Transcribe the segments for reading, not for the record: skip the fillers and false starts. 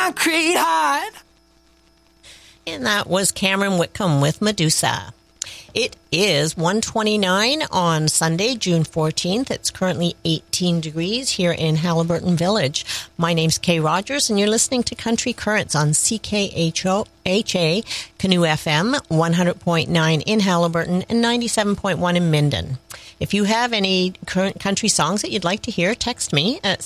concrete heart. And that was Cameron Whitcomb with Medusa. It is 1:29 on Sunday, June 14th. It's currently 18 degrees here in Haliburton Village. My name's Kay Rogers, and you're listening to Country Currents on CKHA Canoe FM, 100.9 in Haliburton and 97.1 in Minden. If you have any current country songs that you'd like to hear, text me at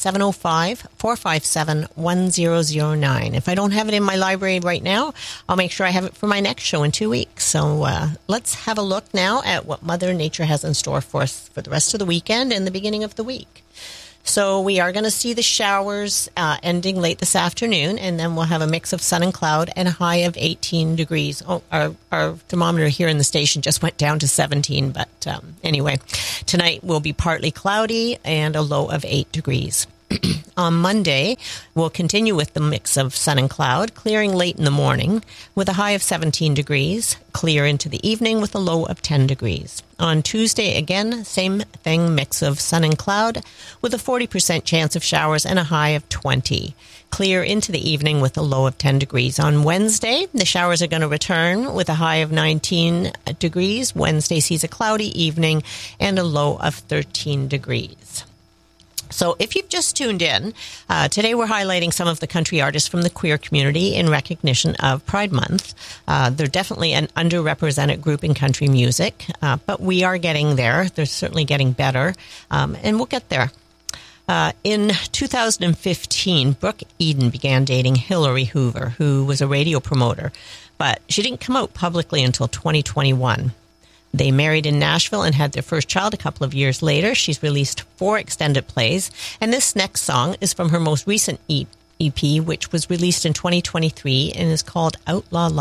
705-457-1009. If I don't have it in my library right now, I'll make sure I have it for my next show in 2 weeks. So let's have a look now at what Mother Nature has in store for us for the rest of the weekend and the beginning of the week. So we are going to see the showers ending late this afternoon, and then we'll have a mix of sun and cloud and a high of 18 degrees. Oh, our thermometer here in the station just went down to 17, but anyway, tonight will be partly cloudy and a low of 8 degrees. On Monday, we'll continue with the mix of sun and cloud, clearing late in the morning with a high of 17 degrees, clear into the evening with a low of 10 degrees. On Tuesday, again, same thing, mix of sun and cloud with a 40% chance of showers and a high of 20. Clear into the evening with a low of 10 degrees. On Wednesday, the showers are going to return with a high of 19 degrees. Wednesday sees a cloudy evening and a low of 13 degrees. So if you've just tuned in, today we're highlighting some of the country artists from the queer community in recognition of Pride Month. They're definitely an underrepresented group in country music, but we are getting there. They're certainly getting better, and we'll get there. In 2015, Brooke Eden began dating Hillary Hoover, who was a radio promoter, but she didn't come out publicly until 2021. They married in Nashville and had their first child a couple of years later. She's released 4 extended plays, and this next song is from her most recent EP, which was released in 2023 and is called Outlaw Love.